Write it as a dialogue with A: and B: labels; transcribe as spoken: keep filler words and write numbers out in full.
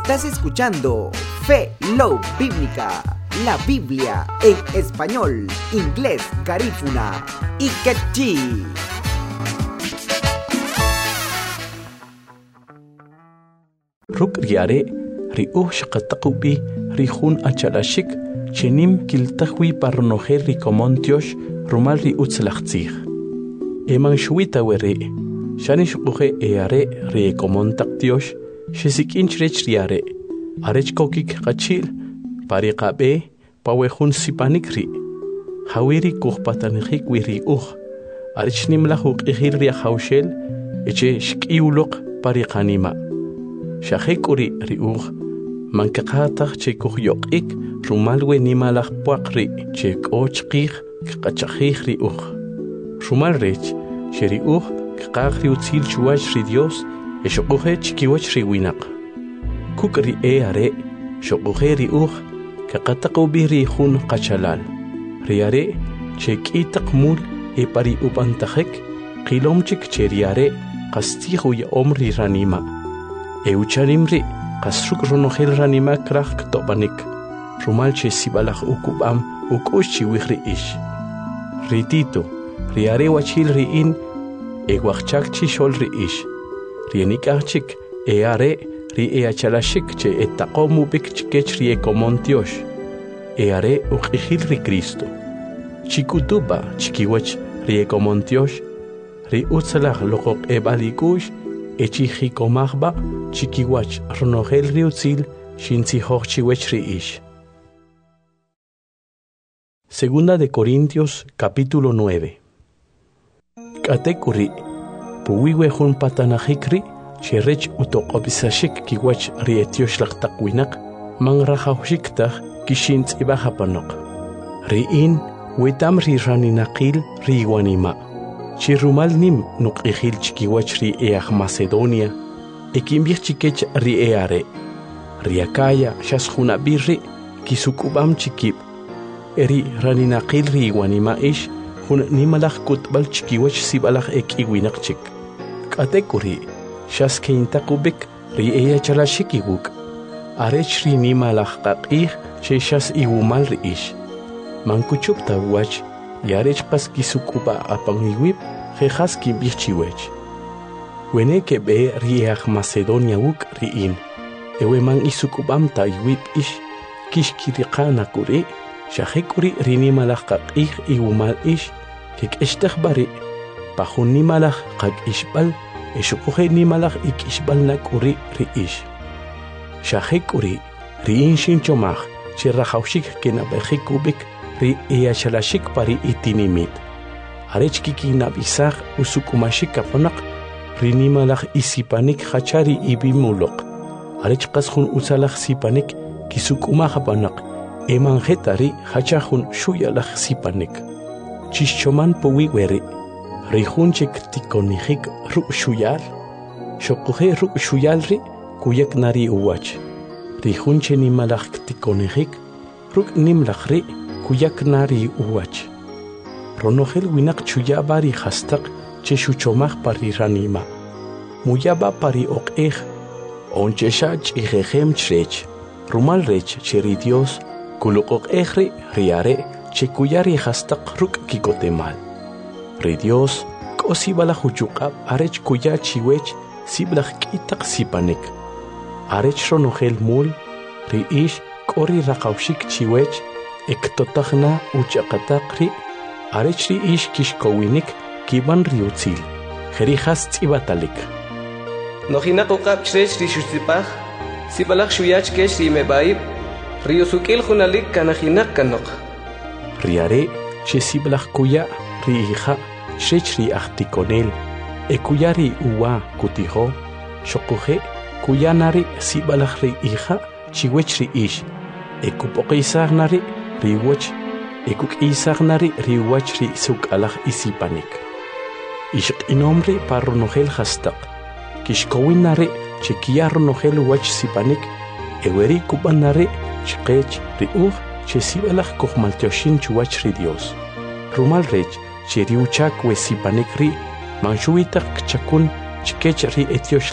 A: Estás escuchando Fe Love Bíblica, la Biblia en español, inglés, garífuna y quechí.
B: Ruk riare riuh shaqataqubi rihun achalashik chenim kiltahwi parnoje ricomontiosh rumal riutzlachtzig. Eman shuita were shanish uge eare recomontaktiosh shesikinch rech riare arech kokik qachil pariqabe pawehun sipanikri hawiri kuhpatanjik wiri uh arech nimlahuk ihir ria haushel eche shkiuluq pariqanima shahekuri riuh mankaqataq chekuhyokik rumalwe nimalaq puaqri chekochqig qachajig riuh rumal rech sheriuh qaqri utzil chuach ri Dios eshoquje chikiwach riwinaq kukri eare shoquje riuh qaqataqobi rihun qachalal riare chekitaq mul e pari upantajek qilomchik cheriare qastihu ya omri ranima eucharimri qasruk ronojel ranima kraq tobanik rumal che sibalaj ukubam ukushi wihri ish ritito riare wachil riin ewachchak chi shol ri ish rienikachik eare ri eachalashik che etaqomu bik chikech ri ekomontiosh eare uqihil ri Cristo chikutuba chikiwach ri ekomontiosh ri utzalaj loqoq ebalikush echijikomajba chikiwach ronojel ri utzil shintzihoj chiwech ri ish. Segunda de Corintios capítulo nueve. Katekuri puwiwe hun patanajikri cherech utoqobisashik kiwach rietiosh laqtaqwinaq mangrajawshiktaj kishintz ibajapanok riin witam ri raninaqil riwanima chirumal nim nuqihil chikiwach ri eaj Macedonia ekimbich chikech ri eare riakaya shashjunabirri kisukubam chikib eri raninaqil riwanima ish hun nimalaj kutbal chikiwach sibalaj ekiwinaq chik katekuri shaskeintakubik ri eya chalashikiguk arech ri nimalaj qaqih sheshas iwumal ri ish mankuchupta wach yarech pas kisukuba apangiwib jejas kimbichiwech wene kebe ri eaj Macedonia wuk riin ewe man isukubam ta iwib ish kishkiriqana kuri shahekuri ri nimalaj qaqih iwumal ish kik ishtakhbari pahun nimalaj qaq ishbal eshukuhe nimalaj ik ishbal nakuri ri ish shahekuri ri inshin chomaj chirrajawshik kenabejikubik ri eachalashik pari itinimit arech kikinabisaj usukumashik kaponaq ri nimalaj isipanik hachari ibimuloq arech qasjun usalaj sipanik kisukumajapanaq emanjetari hachajun shuyalaj sipanik chishchoman puwiweri rijunchik tikonijik ruk shuyal shoquje ruk shuyalri kuyak nari uwach rijunche nimalaj tikonijik ruk nimlajri kuyak nari uwach ronojel winak chuyabari hastaq che shuchomaj pari ranima muyaba pari oqej onchesha ch'ijejem chrech rumal rech cheri Dios kuluqoq ejri riare che kuyari hastaq ruk kikotemal ri Dios k'osibala huchuqab arech kuya chiwech siblaj k'itaq sipanik arech ronojel mul ri ish k'ori raqawshik chiwech ektotajna uchaqataqri arech ri ish kishkowinik kiban ri utzil jerijas tz'ibatalik
C: nojinaq uqab chrech ri shutzipaj sibalaj shuyach kesh ri mebaib ri usukil junalik kanajinaq kanoq
B: riare che siblaj kuya ri hija chrech ri ajtikonel e kuya ri uwa kutijo shoquje kuya nari sibalaj ri hija chiwech ri ish e kupoqisaj nari ri wach e kuk'isaj nari ri wach ri suk'alaj isipanik ishq'inomri pa ronojel hastaq kishkowin nari che kiya ronojel wach sipanik eweri kuban nari chqech ri uj che sibalaj kojmaltioshin chuwach ri Dios rumal rech che riuchak we sipanik ri manshuitaq chakun chkech ri etiosh